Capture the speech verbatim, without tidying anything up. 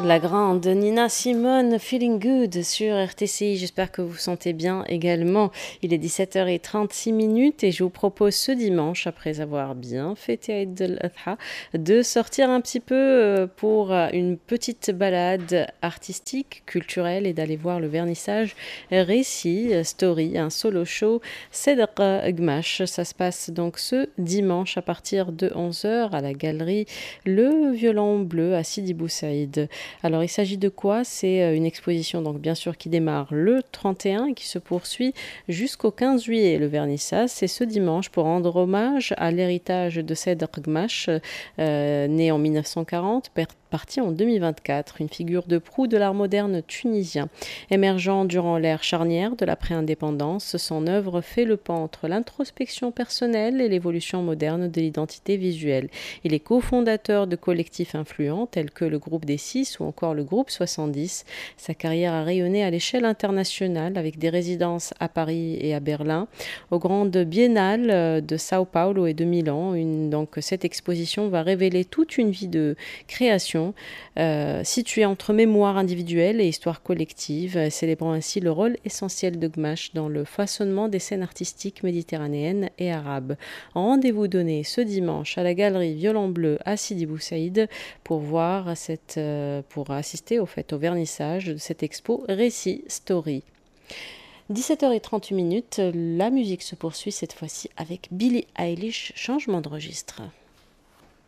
La grande Nina Simone, Feeling Good sur R T C I. J'espère que vous vous sentez bien également. Il est dix-sept heures trente-six minutes et je vous propose ce dimanche, après avoir bien fêté Eid al-Adha, de sortir un petit peu pour une petite balade artistique, culturelle et d'aller voir le vernissage Récit Story, un solo show Cedr Gmash. Ça se passe donc ce dimanche à partir de onze heures à la galerie Le Violon Bleu à Sidi Bou Saïd. Alors il s'agit de quoi? C'est une exposition donc bien sûr qui démarre le trente et un et qui se poursuit jusqu'au quinze juillet. Le vernissage, c'est ce dimanche pour rendre hommage à l'héritage de Cedr Gmash, euh, né en mille neuf cent quarante, parti en deux mille vingt-quatre, une figure de proue de l'art moderne tunisien. Émergeant durant l'ère charnière de l'après-indépendance, son œuvre fait le pont entre l'introspection personnelle et l'évolution moderne de l'identité visuelle. Il est cofondateur de collectifs influents tels que le groupe des Six ou encore le groupe soixante-dix. Sa carrière a rayonné à l'échelle internationale avec des résidences à Paris et à Berlin, aux grandes biennales de Sao Paulo et de Milan. Une, donc cette exposition va révéler toute une vie de création Euh, située entre mémoire individuelle et histoire collective, célébrant ainsi le rôle essentiel de Gmash dans le façonnement des scènes artistiques méditerranéennes et arabes. Rendez-vous donné ce dimanche à la galerie Violon Bleu à Sidi Bou Saïd pour voir cette, euh, pour assister au fait au vernissage de cette expo Récit Story. dix-sept heures trente minutes, la musique se poursuit cette fois-ci avec Billie Eilish, changement de registre.